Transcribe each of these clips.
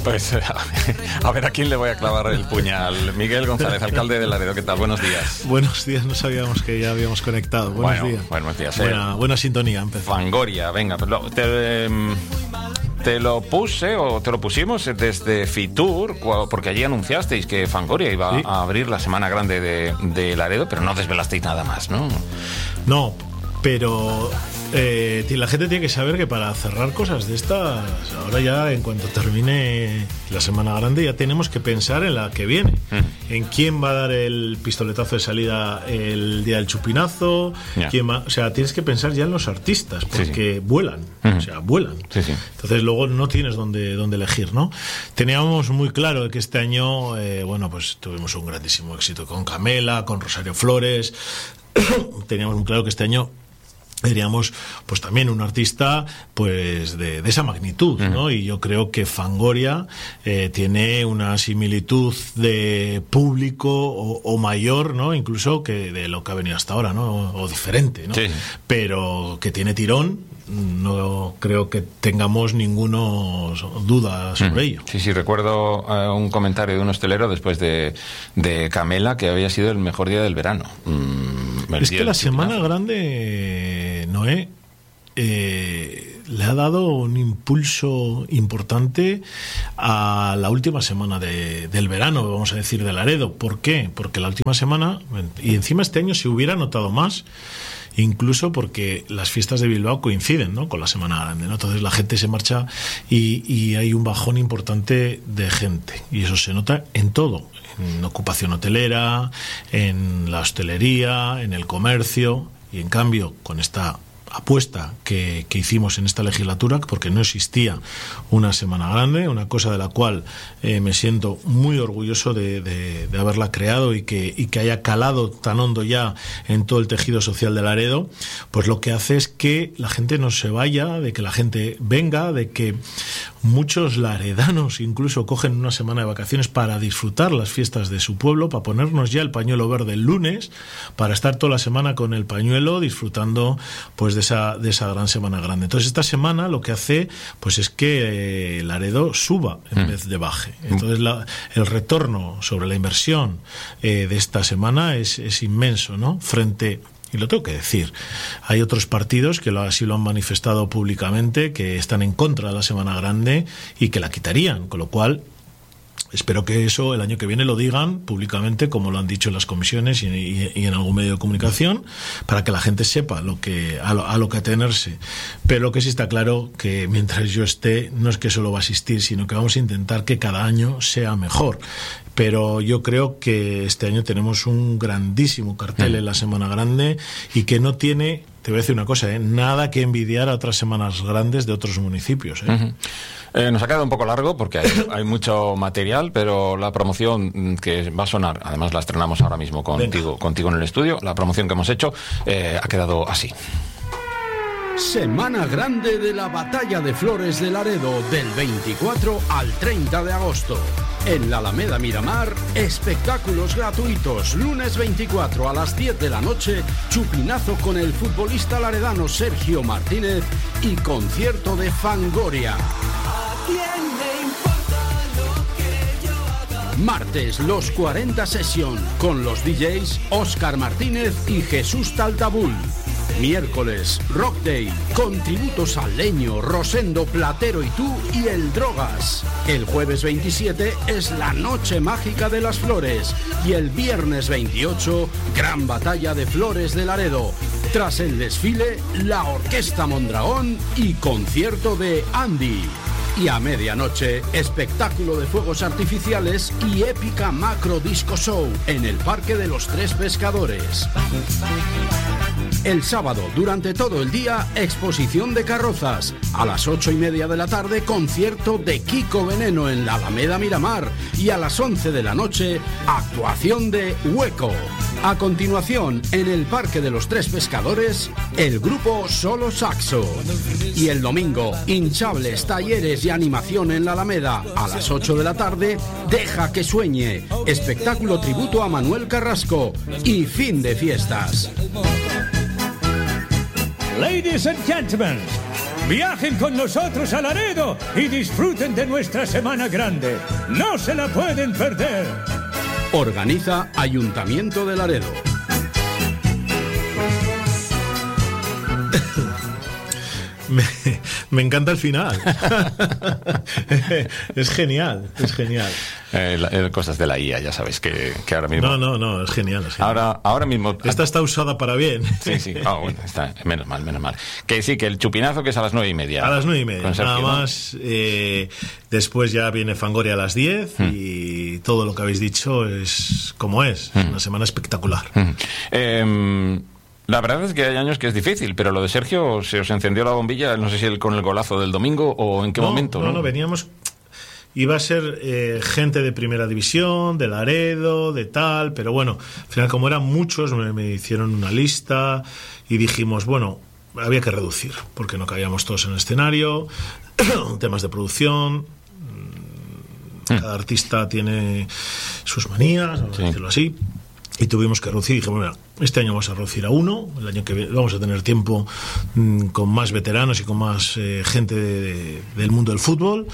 Pues a ver a quién le voy a clavar el puñal. Miguel González, alcalde de Laredo, ¿qué tal? Buenos días. Buenos días, no sabíamos que ya habíamos conectado. Buenos días. Buenos días. Buena sintonía, empezó. Fangoria, venga, te lo puse o te lo pusimos desde Fitur, porque allí anunciasteis que Fangoria iba a abrir la Semana Grande de Laredo, pero no desvelasteis nada más, ¿no? No, pero la gente tiene que saber que para cerrar cosas de estas, ahora ya en cuanto termine la Semana Grande, ya tenemos que pensar en la que viene. En quién va a dar el pistoletazo de salida el día del chupinazo, o sea, tienes que pensar ya en los artistas, porque vuelan, o sea, vuelan. Entonces luego no tienes dónde elegir, ¿no? Teníamos muy claro que este año, pues tuvimos un grandísimo éxito con Camela, con Rosario Flores. Teníamos muy claro que este año diríamos, pues también un artista pues de esa magnitud, ¿no? Y yo creo que Fangoria tiene una similitud de público o mayor, ¿no? Incluso que de lo que ha venido hasta ahora, ¿no? O diferente, ¿no? Sí. Pero que tiene tirón, no creo que tengamos ninguna duda sobre ello. Sí, recuerdo un comentario de un hostelero después de Camela que había sido el mejor día del verano. Es que la Semana Grande, Noé, le ha dado un impulso importante a la última semana del verano, vamos a decir, de Laredo. ¿Por qué? Porque la última semana, y encima este año se hubiera notado más, incluso porque las fiestas de Bilbao coinciden, ¿no?, con la Semana Grande, ¿no? Entonces la gente se marcha y hay un bajón importante de gente, y eso se nota en todo, en ocupación hotelera, en la hostelería, en el comercio, y en cambio con esta apuesta que hicimos en esta legislatura, porque no existía una Semana Grande, una cosa de la cual me siento muy orgulloso de haberla creado y que haya calado tan hondo ya en todo el tejido social de Laredo, pues lo que hace es que la gente no se vaya, de que la gente venga, de que muchos laredanos incluso cogen una semana de vacaciones para disfrutar las fiestas de su pueblo, para ponernos ya el pañuelo verde el lunes, para estar toda la semana con el pañuelo disfrutando pues de esa gran Semana Grande. Entonces esta semana lo que hace pues es que Laredo suba en vez de baje. Entonces el retorno sobre la inversión de esta semana es inmenso, ¿no? Y lo tengo que decir, hay otros partidos que así lo han manifestado públicamente, que están en contra de la Semana Grande y que la quitarían, con lo cual espero que eso el año que viene lo digan públicamente, como lo han dicho en las comisiones y en algún medio de comunicación, para que la gente sepa a lo que atenerse. Pero lo que sí está claro, que mientras yo esté, no es que solo va a asistir, sino que vamos a intentar que cada año sea mejor. Pero yo creo que este año tenemos un grandísimo cartel en la Semana Grande y que no tiene, te voy a decir una cosa, nada que envidiar a otras Semanas Grandes de otros municipios. Nos ha quedado un poco largo porque hay mucho material, pero la promoción que va a sonar, además la estrenamos ahora mismo contigo en el estudio, la promoción que hemos hecho ha quedado así. Semana Grande de la Batalla de Flores de Laredo, del 24 al 30 de agosto. En la Alameda Miramar, espectáculos gratuitos. Lunes 24 a las 10 de la noche, chupinazo con el futbolista laredano Sergio Martínez y concierto de Fangoria. Martes, los 40 Session, con los DJs Óscar Martínez y Jesús Taltabul. Miércoles, Rock Day, con tributos a Leño, Rosendo, Platero y Tú y el Drogas. El jueves 27 es la Noche Mágica de las Flores y el viernes 28, Gran Batalla de Flores de Laredo. Tras el desfile, la Orquesta Mondragón y concierto de Andy. Y a medianoche, espectáculo de fuegos artificiales y épica macro disco show en el Parque de los Tres Pescadores. El sábado, durante todo el día, exposición de carrozas. A las 8:30 de la tarde, concierto de Kiko Veneno en la Alameda Miramar. Y a las 11 de la noche, actuación de Hueco. A continuación, en el Parque de los Tres Pescadores, el grupo Solo Saxo. Y el domingo, hinchables, talleres y animación en la Alameda. A las 8 de la tarde, Deja que sueñe. Espectáculo tributo a Manuel Carrasco. Y fin de fiestas. Ladies and gentlemen, Viajen con nosotros a Laredo y disfruten de nuestra Semana Grande. ¡No se la pueden perder! Organiza Ayuntamiento de Laredo. Me encanta el final. Es genial. Cosas de la IA, ya sabes que ahora mismo... No, es genial. Ahora mismo... Esta está usada para bien. Sí. Bueno, está, menos mal. Que sí, que el chupinazo que es a las 9:30. A las 9:30, nada más. Después ya viene Fangoria a las 10 y todo lo que habéis dicho es como es. Es una semana espectacular. La verdad es que hay años que es difícil, pero lo de Sergio, se os encendió la bombilla, no sé si con el golazo del domingo o en qué momento. No, veníamos... Iba a ser gente de primera división, de Laredo, de tal, pero bueno, al final como eran muchos, me hicieron una lista y dijimos, bueno, había que reducir, porque no cabíamos todos en el escenario, temas de producción, cada artista tiene sus manías, vamos a decirlo así. Y tuvimos que reducir y dije, bueno, este año vamos a reducir a 1, el año que viene vamos a tener tiempo con más veteranos y con más gente del mundo del fútbol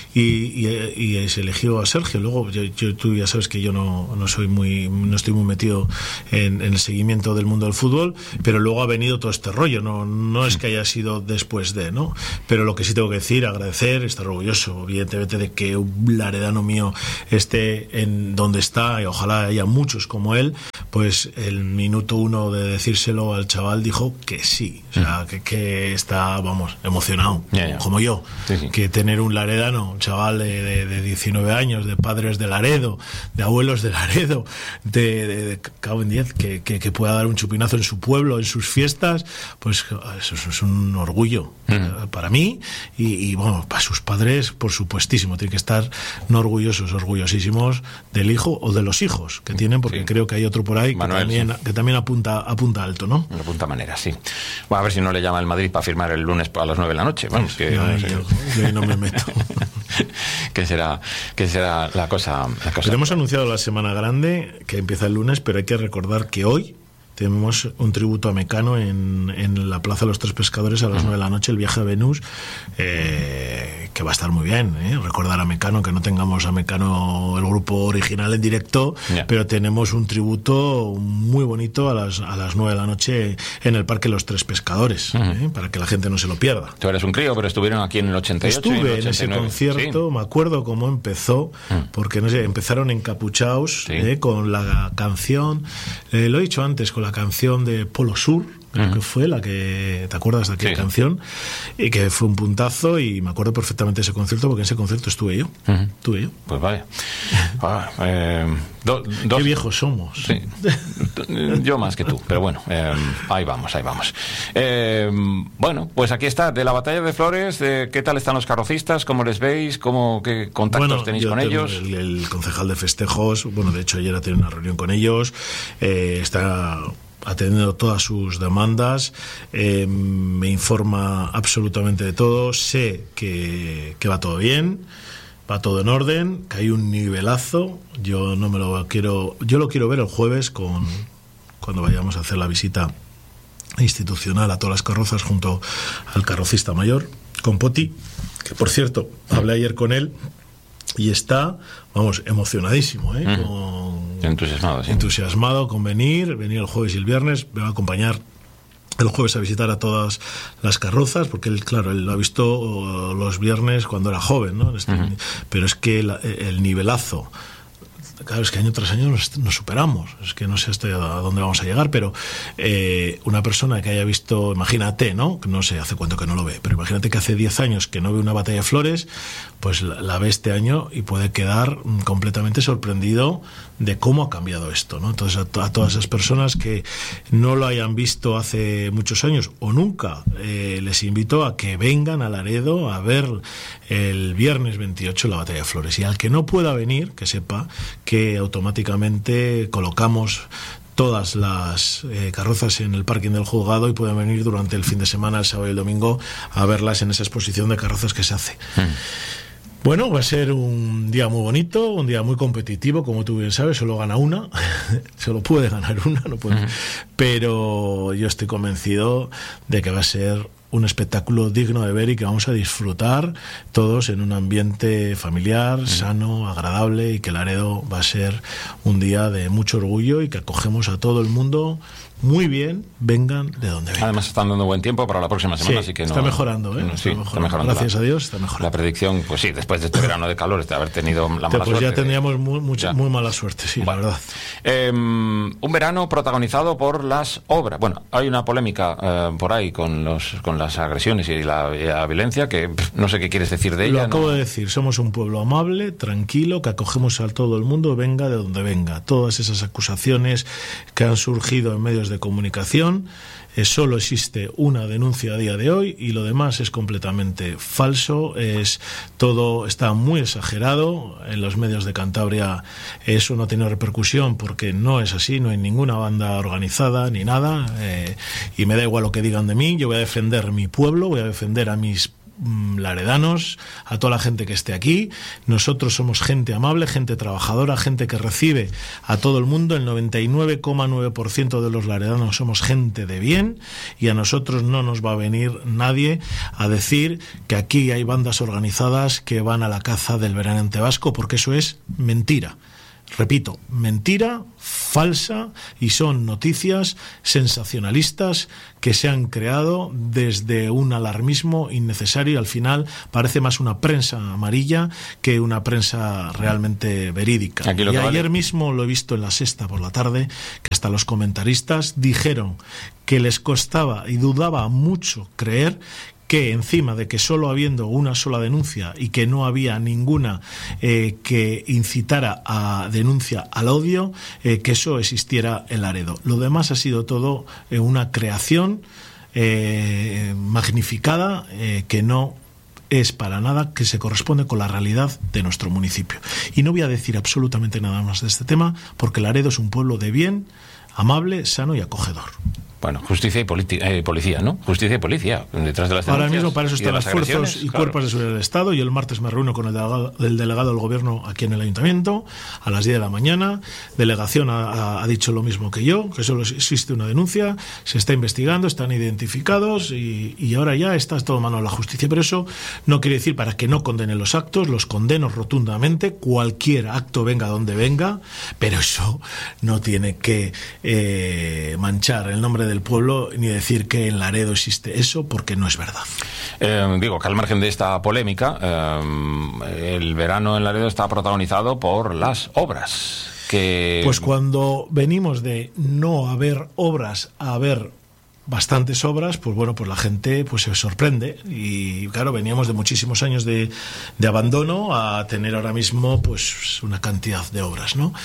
y se eligió a Sergio. Luego tú ya sabes que yo no estoy muy metido en el seguimiento del mundo del fútbol, pero luego ha venido todo este rollo, no es que haya sido después de, ¿no? Pero lo que sí tengo que decir, agradecer, estar orgulloso evidentemente de que un laredano mío esté en donde está y ojalá haya muchos como él. Pues el minuto 1 de decírselo al chaval dijo que sí, o sea, que está, vamos, emocionado, como yo, sí. Que tener un laredano, un chaval de 19 años, de padres de Laredo, de abuelos de Laredo, de cabo en 10, que pueda dar un chupinazo en su pueblo, en sus fiestas, pues eso es un orgullo para mí y bueno, para sus padres, por supuestísimo, tienen que estar no orgullosísimos del hijo o de los hijos que tienen, porque creo que hay otro por ahí Manuel, que también apunta alto, ¿no? Apunta manera, sí. Bueno, a ver si no le llama el Madrid para firmar el lunes a las 9 de la noche. Vamos, que yo no me meto. ¿Qué será la cosa? Pero hemos anunciado la Semana Grande, que empieza el lunes, pero hay que recordar que hoy tenemos un tributo a Mecano en la Plaza de los Tres Pescadores a las 9 de la noche, el viaje a Venus, que va a estar muy bien, recordar a Mecano, que no tengamos a Mecano el grupo original en directo, pero tenemos un tributo muy bonito a las 9 de la noche en el Parque Los Tres Pescadores, para que la gente no se lo pierda. Tú eres un crío, pero estuvieron aquí en el 88 Estuve y en el 89. En ese concierto, me acuerdo cómo empezó, porque no sé, empezaron encapuchados con la canción, lo he dicho antes, con la canción de Polo Sur, creo que fue la que, ¿te acuerdas de aquella canción? Y que fue un puntazo y me acuerdo perfectamente de ese concierto porque en ese concierto estuve yo. Pues vaya. Qué viejos somos. Sí. Yo más que tú, pero bueno, ahí vamos. Bueno, pues aquí está, de la Batalla de Flores, ¿qué tal están los carrocistas? ¿Cómo les veis? ¿Qué contactos tenéis con ellos? El concejal de festejos, bueno, de hecho ayer ha tenido una reunión con ellos, está atendiendo todas sus demandas, me informa absolutamente de todo, sé que va todo bien, va todo en orden, que hay un nivelazo. Yo lo quiero ver el jueves cuando vayamos a hacer la visita institucional a todas las carrozas junto al carrocista mayor, con Poti, que por cierto hablé ayer con él y está, vamos, emocionadísimo, entusiasmado con venir el jueves y el viernes. Me va a acompañar el jueves a visitar a todas las carrozas, porque él lo ha visto los viernes cuando era joven, ¿no? Pero es que el nivelazo, claro, es que año tras año nos superamos, es que no sé hasta dónde vamos a llegar, pero una persona que haya visto, imagínate, ¿no? No sé hace cuánto que no lo ve, pero imagínate que hace 10 años que no ve una Batalla de Flores, pues la ve este año y puede quedar completamente sorprendido de cómo ha cambiado esto, ¿no? Entonces a todas esas personas que no lo hayan visto hace muchos años o nunca, les invito a que vengan a Laredo a ver el viernes 28 la Batalla de Flores, y al que no pueda venir, que sepa que automáticamente colocamos todas las carrozas en el parking del juzgado y pueden venir durante el fin de semana, el sábado y el domingo, a verlas en esa exposición de carrozas que se hace. Bueno, va a ser un día muy bonito, un día muy competitivo, como tú bien sabes, solo gana una, solo puede ganar una, no puede. Pero yo estoy convencido de que va a ser un espectáculo digno de ver y que vamos a disfrutar todos en un ambiente familiar, sano, agradable, y que Laredo va a ser un día de mucho orgullo y que acogemos a todo el mundo muy bien, vengan de donde vengan. Además están dando buen tiempo para la próxima semana, sí, así que está mejorando, ¿eh? Sí, está mejorando. Gracias a Dios está mejorando. La predicción, pues sí, después de este verano de calor, de haber tenido la mala suerte. Ya tendríamos muy mala suerte, sí, bueno, la verdad. Un verano protagonizado por las obras. Bueno, hay una polémica por ahí con las agresiones y la violencia, que no sé qué quieres decir de ella. Lo acabo de decir, somos un pueblo amable, tranquilo, que acogemos a todo el mundo, venga de donde venga. Todas esas acusaciones que han surgido en medios de comunicación, solo existe una denuncia a día de hoy y lo demás es completamente falso. Todo está muy exagerado. En los medios de Cantabria eso no tiene repercusión porque no es así, no hay ninguna banda organizada ni nada, y me da igual lo que digan de mí. Yo voy a defender mi pueblo, voy a defender a mis laredanos, a toda la gente que esté aquí. Nosotros somos gente amable, gente trabajadora, gente que recibe a todo el mundo. El 99,9% de los laredanos somos gente de bien, y a nosotros no nos va a venir nadie a decir que aquí hay bandas organizadas que van a la caza del veraneante vasco, porque eso es mentira. Repito, mentira, falsa, y son noticias sensacionalistas que se han creado desde un alarmismo innecesario. Al final parece más una prensa amarilla que una prensa realmente verídica. Y ayer mismo lo he visto en La Sexta por la tarde, que hasta los comentaristas dijeron que les costaba y dudaba mucho creer que encima de que solo habiendo una sola denuncia y que no había ninguna que incitara a denuncia al odio, que eso existiera en Laredo. Lo demás ha sido todo una creación magnificada, que no es para nada que se corresponde con la realidad de nuestro municipio. Y no voy a decir absolutamente nada más de este tema, porque Laredo es un pueblo de bien, amable, sano y acogedor. Bueno, justicia y policía, ¿no? Justicia y policía, detrás de las denuncias. Ahora mismo para eso están los esfuerzos y claro, cuerpos de seguridad del Estado, y el martes me reúno con el delegado del Gobierno aquí en el Ayuntamiento a las 10 de la mañana. Delegación ha dicho lo mismo que yo, que solo existe una denuncia, se está investigando, están identificados y ahora ya está todo en manos de la justicia. Pero eso no quiere decir para que no condenen los actos, los condeno rotundamente, cualquier acto venga donde venga, pero eso no tiene que manchar el nombre del pueblo ni decir que en Laredo existe eso, porque no es verdad. Digo que al margen de esta polémica, el verano en Laredo está protagonizado por las obras. Pues cuando venimos de no haber obras a haber bastantes obras, pues bueno, pues la gente pues se sorprende. Y claro, veníamos de muchísimos años de abandono a tener ahora mismo pues una cantidad de obras, ¿no?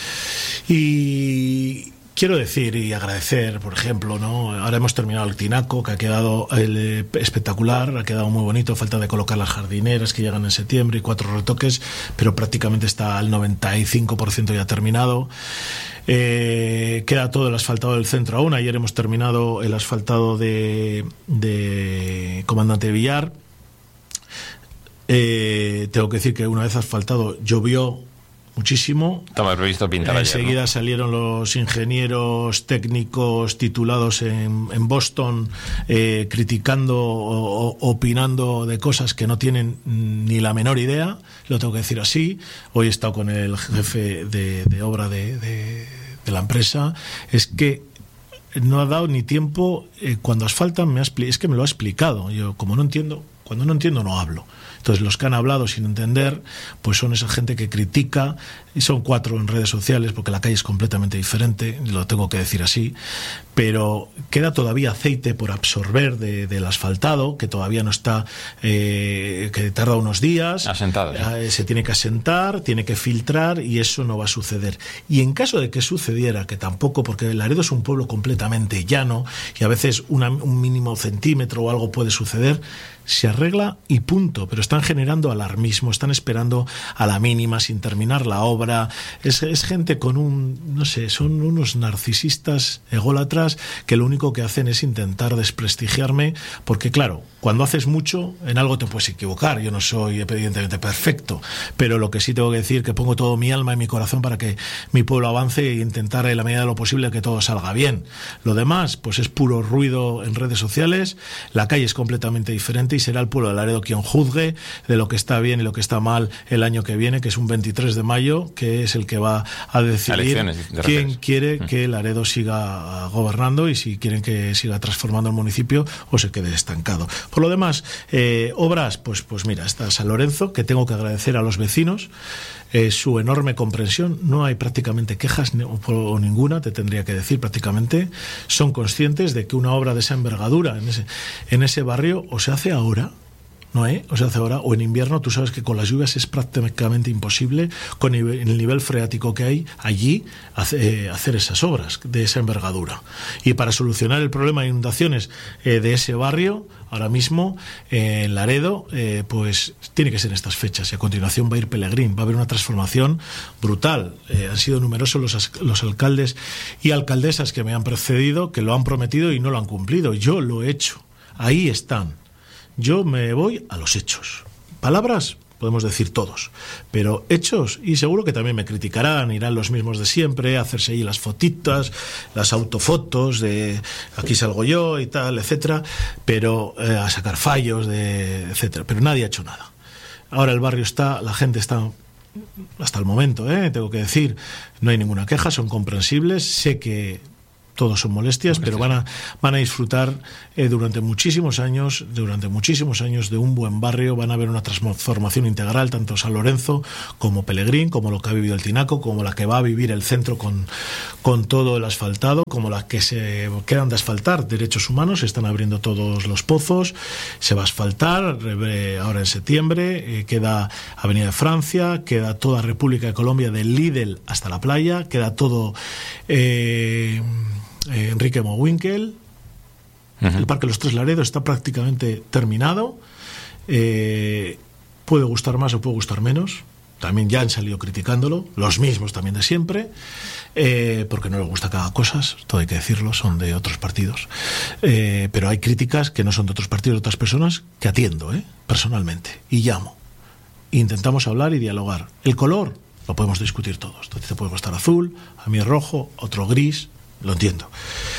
Y quiero decir y agradecer, por ejemplo, ¿no? Ahora hemos terminado el tinaco, que ha quedado espectacular, ha quedado muy bonito. Falta de colocar las jardineras que llegan en septiembre y 4 retoques, pero prácticamente está al 95% ya terminado. Queda todo el asfaltado del centro aún. Ayer hemos terminado el asfaltado de Comandante Villar. Tengo que decir que una vez asfaltado llovió muchísimo. Estaba previsto pintar ayer, enseguida, ¿no? Salieron los ingenieros técnicos titulados en Boston criticando o opinando de cosas que no tienen ni la menor idea. Lo tengo que decir así. Hoy he estado con el jefe de obra de la empresa. Es que no ha dado ni tiempo. Cuando asfaltan es que me lo ha explicado. Yo, como no entiendo, cuando no entiendo no hablo. Entonces los que han hablado sin entender pues son esa gente que critica, y son 4 en redes sociales porque la calle es completamente diferente, lo tengo que decir así, pero queda todavía aceite por absorber del asfaltado, que todavía no está, que tarda unos días, asentado, ¿sí? Se tiene que asentar, tiene que filtrar, y eso no va a suceder. Y en caso de que sucediera, que tampoco, porque Laredo es un pueblo completamente llano y a veces un mínimo centímetro o algo puede suceder, se arregla y punto, pero están generando alarmismo, están esperando a la mínima sin terminar la obra. Es gente con no sé, son unos narcisistas ególatras que lo único que hacen es intentar desprestigiarme, porque claro, cuando haces mucho, en algo te puedes equivocar. Yo no soy evidentemente perfecto, pero lo que sí tengo que decir, que pongo todo mi alma y mi corazón para que mi pueblo avance e intentar en la medida de lo posible que todo salga bien. Lo demás, pues es puro ruido en redes sociales. La calle es completamente diferente y será el pueblo de Laredo quien juzgue de lo que está bien y lo que está mal el año que viene, que es un 23 de mayo, que es el que va a decidir quién quiere que Laredo siga gobernando y si quieren que siga transformando el municipio o se quede estancado. Por lo demás, obras, pues mira, está San Lorenzo, que tengo que agradecer a los vecinos su enorme comprensión. No hay prácticamente quejas o ninguna, te tendría que decir, prácticamente. Son conscientes de que una obra de esa envergadura en ese barrio o se hace ahora, ¿no? O se hace ahora, o en invierno. Tú sabes que con las lluvias es prácticamente imposible, con el nivel freático que hay allí, hacer esas obras de esa envergadura. Y para solucionar el problema de inundaciones de ese barrio, ahora mismo en Laredo, pues tiene que ser en estas fechas, y a continuación va a ir Pelegrín. Va a haber una transformación brutal. Han sido numerosos los alcaldes y alcaldesas que me han precedido, que lo han prometido y no lo han cumplido. Yo lo he hecho. Ahí están. Yo me voy a los hechos. Palabras podemos decir todos, pero hechos, y seguro que también me criticarán, irán los mismos de siempre, a hacerse ahí las fotitas, las autofotos de aquí salgo yo y tal, etcétera, pero a sacar fallos, etcétera, pero nadie ha hecho nada. Ahora el barrio está, la gente está, hasta el momento, tengo que decir, no hay ninguna queja, son comprensibles, sé que todos son molestias, pero van a disfrutar durante muchísimos años de un buen barrio. Van a ver una transformación integral, tanto San Lorenzo como Pelegrín, como lo que ha vivido el Tinaco, como la que va a vivir el centro con todo el asfaltado, como la que se quedan de asfaltar. Derechos humanos, se están abriendo todos los pozos, se va a asfaltar ahora en septiembre, queda Avenida de Francia, queda toda República de Colombia, del Lidl hasta la playa, queda todo Enrique Mowinkel. El Parque Los Tres Laredos está prácticamente terminado. Puede gustar más o puede gustar menos. También ya han salido criticándolo, los mismos también de siempre, porque no les gusta cada cosa, todo hay que decirlo, son de otros partidos. Pero hay críticas que no son de otros partidos, de otras personas, que atiendo personalmente y llamo. Intentamos hablar y dialogar. El color lo podemos discutir todos. Te puede gustar azul, a mí es rojo, otro gris, lo entiendo.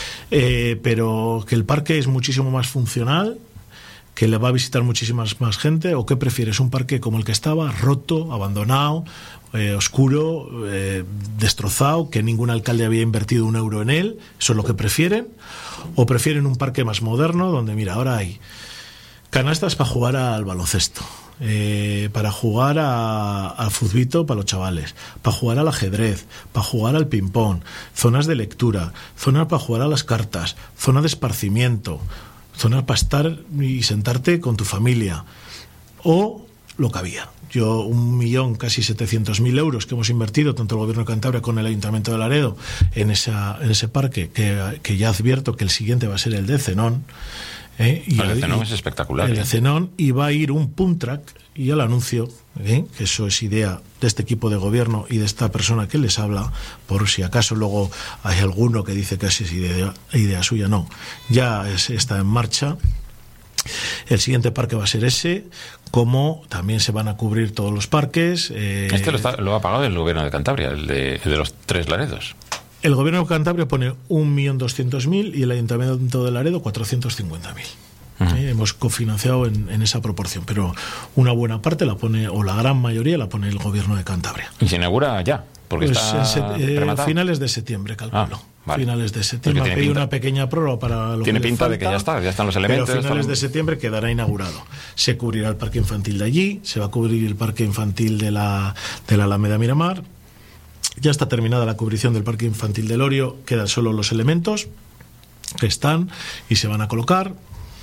Pero que el parque es muchísimo más funcional, que le va a visitar muchísimas más gente, o qué prefieres, un parque como el que estaba, roto, abandonado, oscuro, destrozado, que ningún alcalde había invertido un euro en él, eso es lo que prefieren, o prefieren un parque más moderno, donde mira, ahora hay canastas para jugar al baloncesto, para jugar al futbito para los chavales, para jugar al ajedrez, para jugar al ping-pong, zonas de lectura, zonas para jugar a las cartas, zona de esparcimiento, zona para estar y sentarte con tu familia, o lo que había. Yo 1.000.000, casi 700.000 euros que hemos invertido, tanto el Gobierno de Cantabria como el Ayuntamiento de Laredo, en ese parque, que ya advierto que el siguiente va a ser el de Zenón. Y el de Zenón es espectacular. El de Zenón, y va a ir un punt track, y ya lo anuncio, que eso es idea de este equipo de gobierno y de esta persona que les habla, por si acaso luego hay alguno que dice que es idea suya. No, ya está en marcha. El siguiente parque va a ser ese, como también se van a cubrir todos los parques. Este lo ha pagado el Gobierno de Cantabria, el de los Tres Laredos. El Gobierno de Cantabria pone 1.200.000 y el Ayuntamiento de Laredo 450.000. Hemos cofinanciado en esa proporción, pero una buena parte la pone, o la gran mayoría la pone el Gobierno de Cantabria. ¿Y se inaugura ya? Porque pues está finales de septiembre, calculo. Vale. Finales de septiembre. Hay una pequeña prórroga para lo tiene que pinta le de falta, que ya están los elementos. Pero a finales de septiembre quedará inaugurado. Se cubrirá el parque infantil de allí, se va a cubrir el parque infantil de la Alameda Miramar. Ya está terminada la cubrición del parque infantil del Orio, quedan solo los elementos que están y se van a colocar.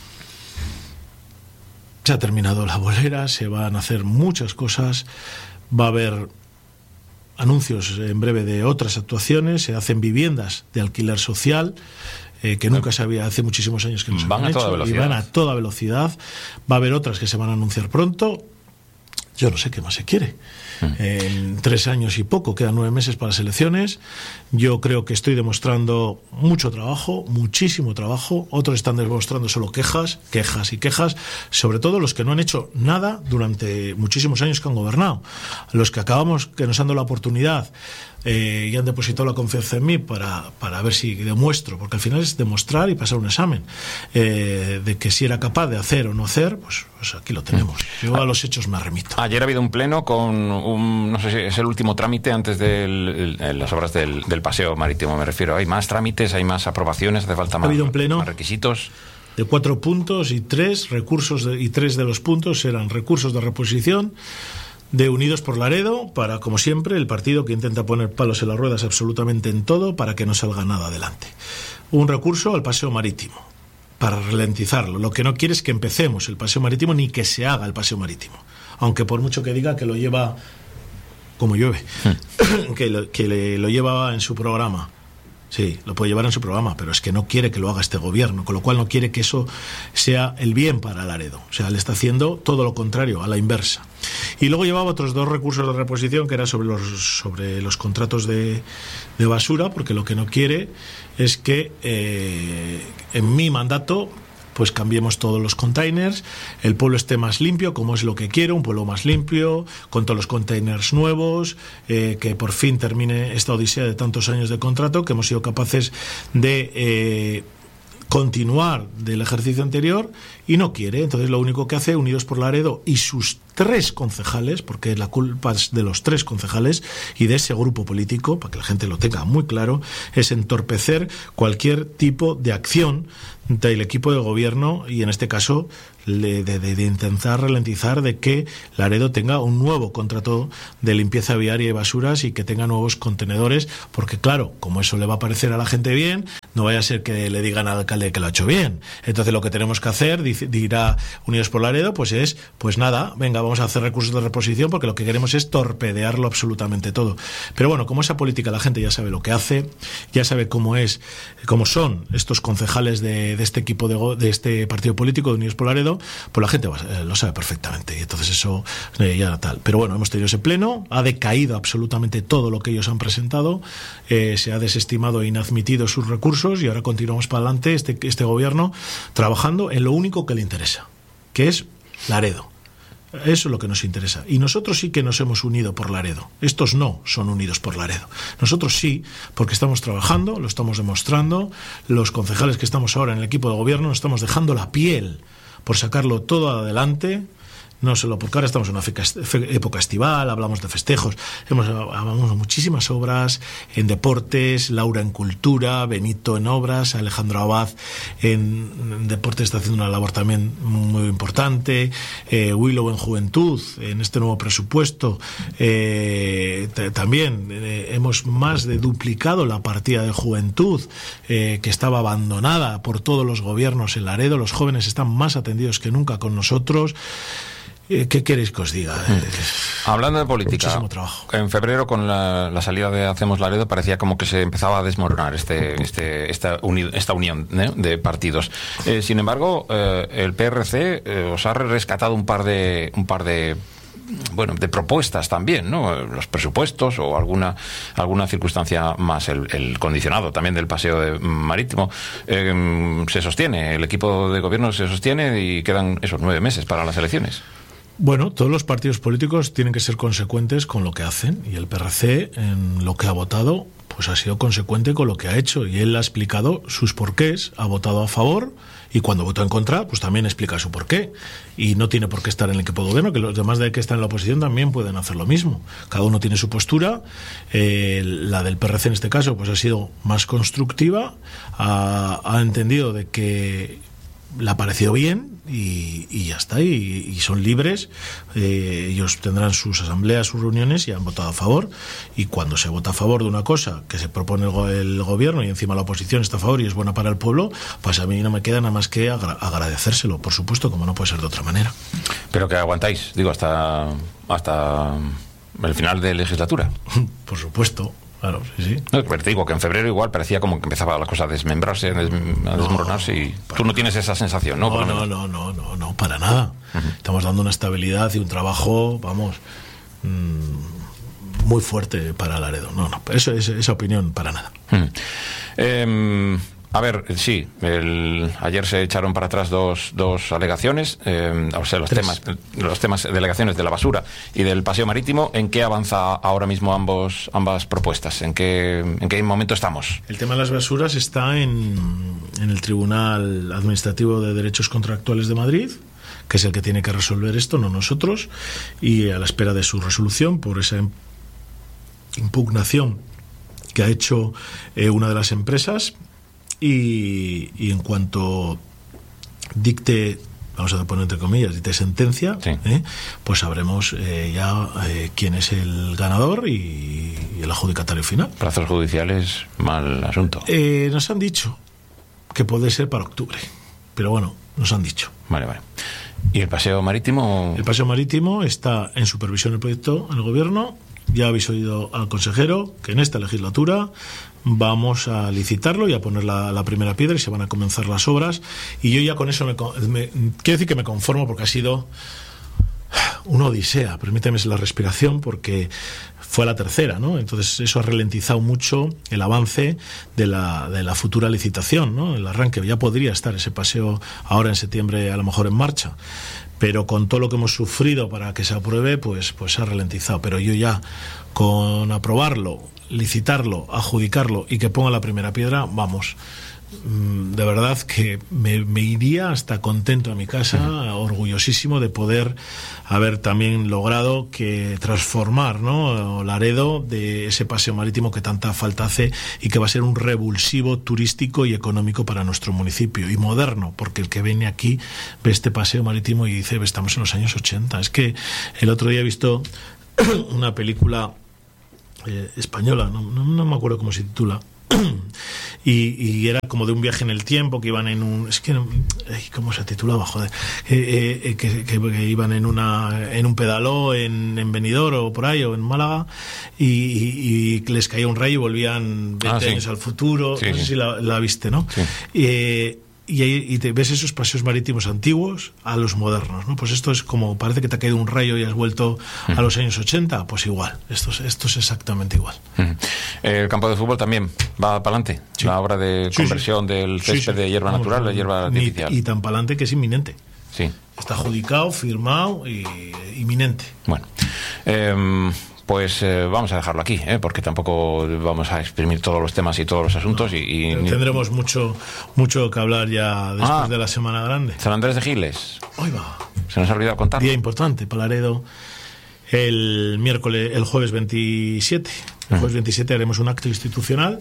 Se ha terminado la bolera, se van a hacer muchas cosas, va a haber anuncios en breve de otras actuaciones, se hacen viviendas de alquiler social, que nunca se había, hace muchísimos años que no se habían hecho, y van a toda velocidad. Va a haber otras que se van a anunciar pronto. Yo no sé qué más se quiere. En 3 años y poco, quedan 9 meses para las elecciones. Yo creo que estoy demostrando mucho trabajo, muchísimo trabajo. Otros están demostrando solo quejas y quejas, sobre todo los que no han hecho nada durante muchísimos años que han gobernado. Los que que nos han dado la oportunidad y han depositado la confianza en mí para ver si demuestro, porque al final es demostrar y pasar un examen de que si era capaz de hacer o no hacer, pues aquí lo tenemos. Yo a los hechos me remito. Ayer ha habido un pleno con no sé si es el último trámite antes de las obras del paseo marítimo, me refiero. ¿Hay más trámites, hay más aprobaciones, hace falta más, ha habido un pleno más requisitos? De 4 puntos y 3 recursos, y 3 de los puntos eran recursos de reposición de Unidos por Laredo, para, como siempre, el partido que intenta poner palos en las ruedas absolutamente en todo para que no salga nada adelante. Un recurso al paseo marítimo, para ralentizarlo. Lo que no quiere es que empecemos el paseo marítimo ni que se haga el paseo marítimo. Aunque por mucho que diga que lo lleva como llueve, que lo lleva en su programa. Sí, lo puede llevar en su programa, pero es que no quiere que lo haga este gobierno, con lo cual no quiere que eso sea el bien para Laredo. O sea, le está haciendo todo lo contrario, a la inversa. Y luego llevaba otros 2 recursos de reposición, que era sobre los contratos de basura, porque lo que no quiere es que en mi mandato pues cambiemos todos los containers, el pueblo esté más limpio, como es lo que quiero, un pueblo más limpio, con todos los containers nuevos, que por fin termine esta odisea de tantos años de contrato, que hemos sido capaces de continuar del ejercicio anterior, y no quiere. Entonces lo único que hace Unidos por Laredo y sus 3 concejales, porque la culpa es de los 3 concejales y de ese grupo político, para que la gente lo tenga muy claro, es entorpecer cualquier tipo de acción del equipo de gobierno, y en este caso de intentar ralentizar de que Laredo tenga un nuevo contrato de limpieza viaria y basuras, y que tenga nuevos contenedores, porque claro, como eso le va a parecer a la gente bien, no vaya a ser que le digan al alcalde que lo ha hecho bien. Entonces lo que tenemos que hacer, dirá Unidos por Laredo, pues nada, venga, vamos a hacer recursos de reposición, porque lo que queremos es torpedearlo absolutamente todo. Pero bueno, como esa política la gente ya sabe lo que hace, ya sabe cómo son estos concejales de este equipo de este partido político de Unidos por Laredo, pues la gente lo sabe perfectamente, y entonces eso ya tal. Pero bueno, hemos tenido ese pleno, ha decaído absolutamente todo lo que ellos han presentado, se ha desestimado e inadmitido sus recursos, y ahora continuamos para adelante este gobierno trabajando en lo único que le interesa, que es Laredo. Eso es lo que nos interesa. Y nosotros sí que nos hemos unido por Laredo. Estos no son unidos por Laredo. Nosotros sí, porque estamos trabajando, lo estamos demostrando. Los concejales que estamos ahora en el equipo de gobierno nos estamos dejando la piel por sacarlo todo adelante. No solo porque ahora estamos en una época estival, hablamos de festejos, hablamos de muchísimas obras en deportes, Laura en cultura, Benito en obras, Alejandro Abad en deportes está haciendo una labor también muy importante, Willow en juventud, en este nuevo presupuesto también hemos más de duplicado la partida de juventud, que estaba abandonada por todos los gobiernos en Laredo. Los jóvenes están más atendidos que nunca con nosotros. ¿Qué queréis que os diga? Hablando de política, muchísimo trabajo. En febrero, con la salida de Hacemos Laredo, parecía como que se empezaba a desmoronar esta unión de partidos. Sin embargo, el PRC os ha rescatado un par de propuestas también, ¿no? Los presupuestos o alguna circunstancia más, el condicionado también del paseo marítimo se sostiene, el equipo de gobierno se sostiene, y quedan esos 9 meses para las elecciones. Bueno, todos los partidos políticos tienen que ser consecuentes con lo que hacen, y el PRC en lo que ha votado pues ha sido consecuente con lo que ha hecho, y él ha explicado sus porqués, ha votado a favor, y cuando votó en contra pues también explica su porqué, y no tiene por qué estar en el equipo de gobierno, que los demás de que están en la oposición también pueden hacer lo mismo. Cada uno tiene su postura. La del PRC en este caso pues ha sido más constructiva, ha entendido de que le ha parecido bien, y ya está, y son libres. Ellos tendrán sus asambleas, sus reuniones, y han votado a favor, y cuando se vota a favor de una cosa que se propone el gobierno, y encima la oposición está a favor y es buena para el pueblo, pues a mí no me queda nada más que agradecérselo, por supuesto, como no puede ser de otra manera. Pero que aguantáis, digo, hasta el final de legislatura. Por supuesto. Claro, sí. No, pero te digo que en febrero igual parecía como que empezaba la cosa a desmembrarse, a desmoronarse, y tú no tienes esa sensación, ¿no? No, para nada. Estamos dando una estabilidad y un trabajo, vamos, muy fuerte para Laredo. No, eso es esa opinión para nada. A ver, sí, ayer se echaron para atrás dos alegaciones, o sea, los temas delegaciones de la basura y del paseo marítimo. ¿En qué avanza ahora mismo ambas propuestas? ¿En qué momento estamos? El tema de las basuras está en el Tribunal Administrativo de Derechos Contractuales de Madrid, que es el que tiene que resolver esto, no nosotros, y a la espera de su resolución por esa impugnación que ha hecho una de las empresas. Y en cuanto dicte, vamos a poner entre comillas, dicte sentencia, sí, pues sabremos ya quién es el ganador y el adjudicatario final. Plazos judiciales, mal asunto. Nos han dicho que puede ser para octubre, pero bueno, nos han dicho. Vale. ¿Y el paseo marítimo? El paseo marítimo está en supervisión del proyecto en el gobierno. Ya habéis oído al consejero que en esta legislatura vamos a licitarlo y a poner la primera piedra y se van a comenzar las obras. Y yo ya con eso quiero decir que me conformo, porque ha sido una odisea, permíteme la respiración, porque fue la tercera, ¿no? Entonces eso ha ralentizado mucho el avance de la futura licitación, ¿no? El arranque. Ya podría estar ese paseo ahora en septiembre a lo mejor en marcha, pero con todo lo que hemos sufrido para que se apruebe, pues se ha ralentizado. Pero yo ya, con aprobarlo, licitarlo, adjudicarlo y que ponga la primera piedra, vamos, de verdad que me iría hasta contento a mi casa, orgullosísimo de poder haber también logrado que transformar, ¿no?, Laredo de ese paseo marítimo que tanta falta hace y que va a ser un revulsivo turístico y económico para nuestro municipio, y moderno, porque el que viene aquí ve este paseo marítimo y dice, estamos en los años 80. Es que el otro día he visto una película española, no me acuerdo cómo se titula, y era como de un viaje en el tiempo, que iban en un... Es que ¿cómo se titulaba? Joder. Que iban en un pedaló en Benidorm o por ahí, o en Málaga, y les caía un rayo y volvían 20 años al futuro. Sí, no sé si la viste, ¿no? Sí. Y te ves esos paseos marítimos antiguos a los modernos, ¿no? Pues esto es como, parece que te ha caído un rayo y has vuelto a los años 80, pues igual, esto es exactamente igual. El campo de fútbol también va para adelante, sí. La obra de conversión del césped de hierba natural a hierba artificial. Y tan para adelante que es inminente. Sí. Está adjudicado, firmado y inminente. Bueno, pues vamos a dejarlo aquí, porque tampoco vamos a exprimir todos los temas y todos los asuntos. Y tendremos mucho que hablar ya después de la Semana Grande. San Andrés de Giles. Hoy va. Se nos ha olvidado contar. Día importante para Laredo. El jueves 27. El jueves 27 haremos un acto institucional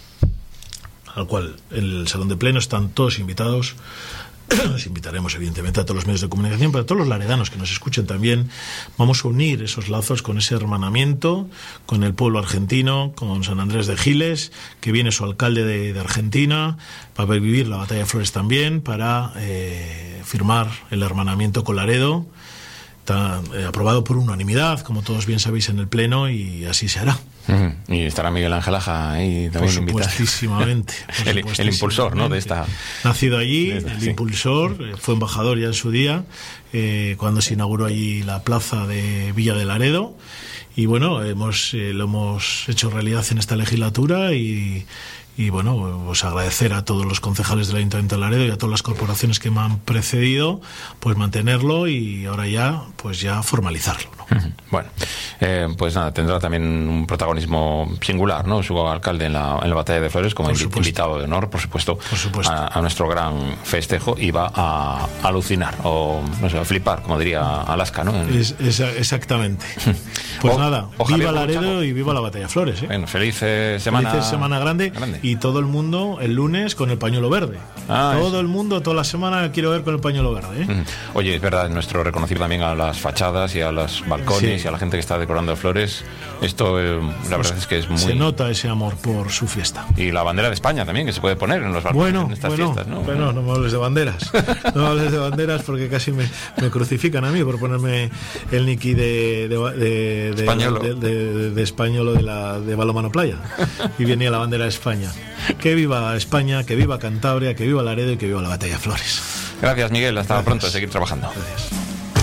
al cual en el Salón de Pleno están todos invitados. Nos invitaremos evidentemente a todos los medios de comunicación, pero a todos los laredanos que nos escuchen también. Vamos a unir esos lazos con ese hermanamiento con el pueblo argentino, con San Andrés de Giles, que viene su alcalde de Argentina para vivir la Batalla de Flores también, para firmar el hermanamiento con Laredo. Está aprobado por unanimidad, como todos bien sabéis, en el Pleno, y así se hará. Y estará Miguel Ángel Aja ahí también invitado. Supuestísimamente. El impulsor, ¿no?, de esta... Nacido allí, impulsor, fue embajador ya en su día, cuando se inauguró allí la plaza de Villa de Laredo. Y bueno, lo hemos hecho realidad en esta legislatura y bueno, pues agradecer a todos los concejales del Ayuntamiento de Laredo y a todas las corporaciones que me han precedido, pues mantenerlo y ahora ya formalizarlo, ¿no? Bueno, pues nada, tendrá también un protagonismo singular, ¿no?, su alcalde en la Batalla de Flores, como invitado de honor, por supuesto. A nuestro gran festejo, y va a alucinar, o no sé, a flipar, como diría Alaska, ¿no? Exactamente. Pues nada, viva Laredo y viva la Batalla de Flores, ¿eh? Bueno, feliz semana grande. Y todo el mundo el lunes con el pañuelo verde. Todo el mundo, toda la semana quiero ver con el pañuelo verde, ¿eh? Oye, es verdad, nuestro reconocido también a las fachadas y a los balcones, y a la gente que está recordando Flores. Esto, la verdad es que es muy... Se nota ese amor por su fiesta. Y la bandera de España también, que se puede poner en los balcones en estas fiestas, ¿no? Bueno, no me hables de banderas. No me hables de banderas porque casi me crucifican a mí por ponerme el niki de español de balonmano playa. Y venía la bandera de España. Que viva España, que viva Cantabria, que viva Laredo y que viva la Batalla de Flores. Gracias, Miguel. Hasta pronto, a seguir trabajando. Gracias.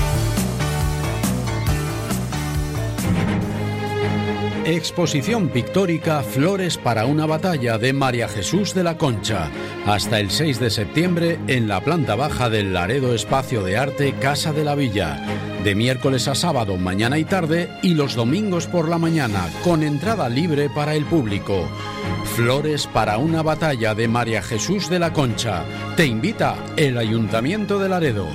Exposición pictórica Flores para una batalla de María Jesús de la Concha. Hasta el 6 de septiembre en la planta baja del Laredo Espacio de Arte Casa de la Villa. De miércoles a sábado, mañana y tarde, y los domingos por la mañana, con entrada libre para el público. Flores para una batalla de María Jesús de la Concha. Te invita el Ayuntamiento de Laredo.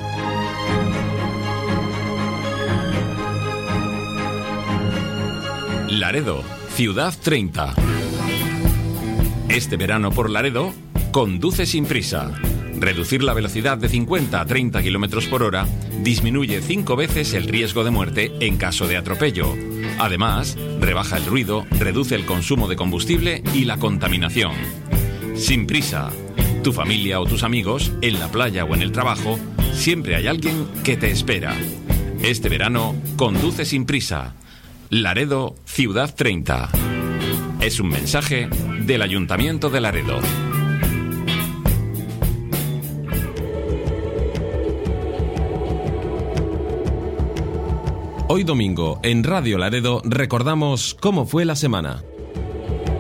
Laredo, Ciudad 30. Este verano por Laredo, conduce sin prisa. Reducir la velocidad de 50 a 30 km por hora disminuye 5 veces el riesgo de muerte en caso de atropello. Además, rebaja el ruido, reduce el consumo de combustible y la contaminación. Sin prisa. Tu familia o tus amigos, en la playa o en el trabajo, siempre hay alguien que te espera. Este verano, conduce sin prisa. Laredo, Ciudad 30. Es un mensaje del Ayuntamiento de Laredo. Hoy domingo, en Radio Laredo, recordamos cómo fue la semana.